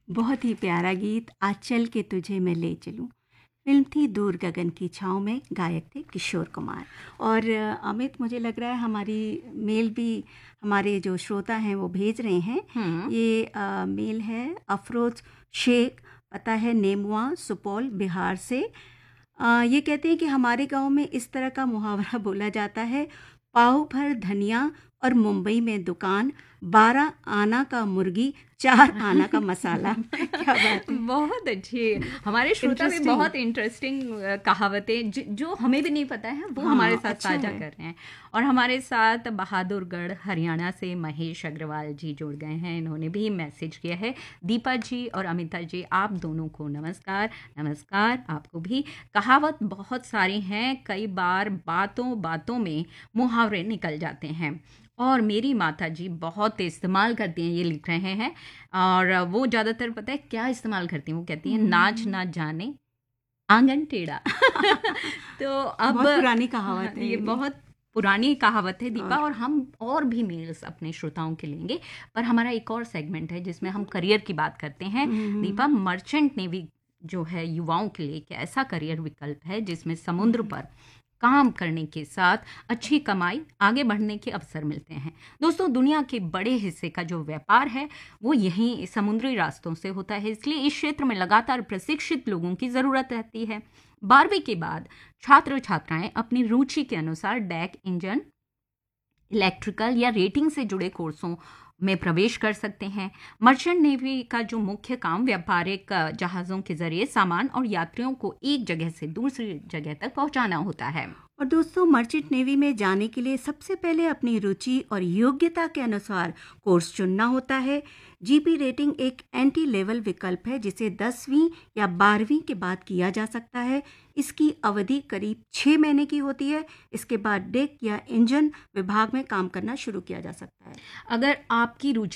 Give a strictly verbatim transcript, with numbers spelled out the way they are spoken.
बहुत ही प्यारा गीत, आज चल के तुझे मैं ले चलूं। फिल्म थी दूर गगन की छाँव में, गायक थे किशोर कुमार। और अ, अमित, मुझे लग रहा है हमारी मेल भी हमारे जो श्रोता हैं वो भेज रहे हैं। हम्म। ये अ, मेल है अफरोज शेख, पता है नेमुआ, सुपौल, बिहार से। अ, ये कहते हैं कि हमारे गांव में इस तरह का मुहावरा बोला जाता है, पाव भर धनिया और मुंबई में दुकान, बारह आना का मुर्गी, चार आना का मसाला। क्या बात है, बहुत अच्छी। हमारे श्रोता भी इंटरेस्टिंग। बहुत इंटरेस्टिंग कहावतें ज- जो हमें भी नहीं पता है वो हमारे हाँ, साथ अच्छा साझा है। कर रहे हैं। और हमारे साथ बहादुरगढ़ हरियाणा से महेश अग्रवाल जी जुड़ गए हैं, इन्होंने भी मैसेज किया है। दीपा जी और अमिता जी, आप दोनों को नमस्कार। नमस्कार आपको भी। कहावत बहुत सारी हैं, कई बार बातों बातों में मुहावरे निकल जाते हैं और मेरी माता जी बहुत इस्तेमाल करती हैं, ये लिख रहे हैं। और वो ज़्यादातर पता है क्या इस्तेमाल करती हैं, वो कहती हैं नाच हम्म। ना जाने आंगन टेढ़ा। तो अब बहुत पुरानी कहावत हाँ, है ये ये भी। बहुत पुरानी कहावत है दीपा, और और हम और भी मेल्स अपने श्रोताओं के लेंगे। पर हमारा एक और सेगमेंट है जिसमें हम करियर की बात करते हैं। हम्म, दीपा, मर्चेंट नेवी जो है युवाओं के लिए एक ऐसा करियर विकल्प है जिसमें समुद्र हम्म, पर काम करने के साथ अच्छी कमाई, आगे बढ़ने के अवसर मिलते हैं। दोस्तों, दुनिया के बड़े हिस्से का जो व्यापार है वो यहीं समुद्री रास्तों से होता है, इसलिए इस क्षेत्र में लगातार प्रशिक्षित लोगों की ज़रूरत रहती है। बारहवीं के बाद छात्र छात्राएं अपनी रुचि के अनुसार डैक इंजन, इलेक्ट्रिकल या रेटिंग से जुड़े कोर्सों में प्रवेश कर सकते हैं। मर्चेंट नेवी का जो मुख्य काम व्यापारिक अ, जहाज़ों के जरिए सामान और यात्रियों को एक जगह से दूसरी जगह तक पहुंचाना होता है। और दोस्तों, मर्चेंट नेवी में जाने के लिए सबसे पहले अपनी रुचि और योग्यता के अनुसार कोर्स चुनना होता है। जीपी रेटिंग एक एंटी लेवल विकल्प है जिसे दसवीं या बारहवीं के बाद किया जा सकता है। इसकी अवधि करीब छः महीने की होती है। इसके बाद डेक या इंजन विभाग में काम करना शुरू किया जा सकता है। अगर आपकी रुचि